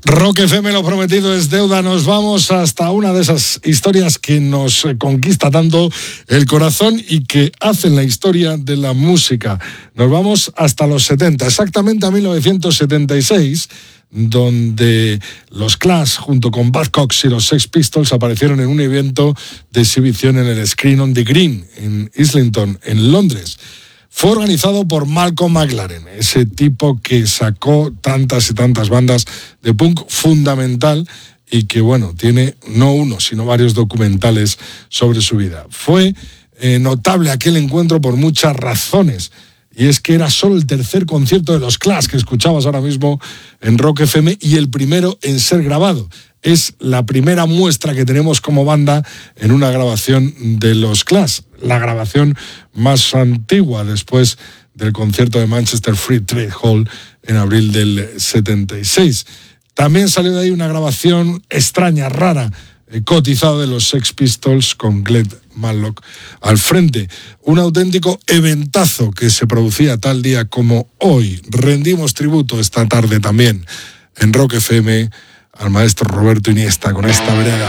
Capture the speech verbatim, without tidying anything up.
Rock F M, lo prometido es deuda. Nos vamos hasta una de esas historias que nos conquista tanto el corazón y que hacen la historia de la música. Nos vamos hasta los setenta, exactamente a mil novecientos setenta y seis, donde los Clash junto con Buzz Cox y los Sex Pistols aparecieron en un evento de exhibición en el Screen on the Green en Islington, en Londres. Fue organizado por Malcolm McLaren, ese tipo que sacó tantas y tantas bandas de punk fundamental y que, bueno, tiene no uno, sino varios documentales sobre su vida. Fue eh, notable aquel encuentro por muchas razones, y es que era solo el tercer concierto de los Clash que escuchabas ahora mismo en Rock F M y el primero en ser grabado. Es la primera muestra que tenemos como banda en una grabación de los Clash, la grabación más antigua después del concierto de Manchester Free Trade Hall en abril del setenta y seis. También salió de ahí una grabación extraña, rara, eh, cotizada de los Sex Pistols con Glenn Matlock al frente. Un auténtico eventazo que se producía tal día como hoy. Rendimos tributo esta tarde también en Rock F M al maestro Roberto Iniesta con esta vereda.